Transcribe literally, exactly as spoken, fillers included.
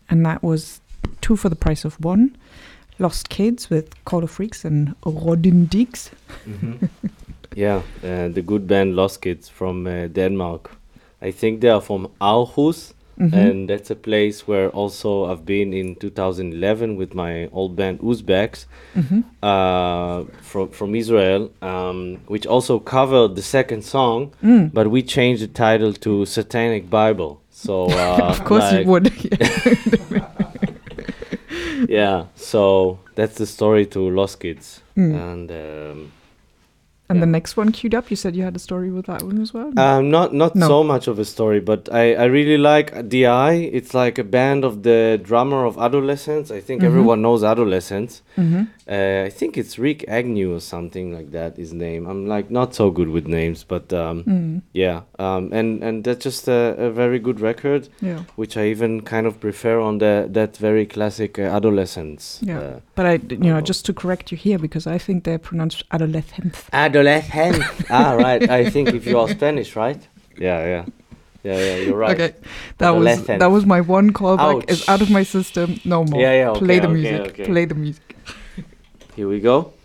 and that was Two for the Price of One, Lost Kids with Call of Freaks and Rodin Dix. Mm-hmm. Yeah, uh, the good band Lost Kids from uh, Denmark. I think they are from Aarhus, mm-hmm. and that's a place where also I've been in two thousand eleven with my old band Uzbeks, mm-hmm. uh, from from Israel, um, which also covered the second song, mm. but we changed the title to Satanic Bible. So uh, of course like you would. Yeah, so that's the story to Lost Kids, mm. and. Um, And yeah. the next one queued up, you said you had a story with that one as well? Um, not not no. so much of a story, but I, I really like D I. It's like a band of the drummer of Adolescence. I think mm-hmm. everyone knows Adolescence. Mm-hmm. Uh, I think it's Rick Agnew or something like that, his name. I'm like not so good with names, but um, mm. yeah. Um, and, and that's just a, a very good record, yeah. which I even kind of prefer on the that very classic uh, Adolescence. Yeah. Uh, but I, you know, just to correct you here, because I think they're pronounced Adolescence. Adolescent. ah, right. I think if you are Spanish, right? Yeah, yeah, yeah, yeah. You're right. Okay, that was that was my one callback. Ouch. It's out of my system. No more. Yeah, yeah. Okay, Play the okay, music. okay. Play the music. Here we go.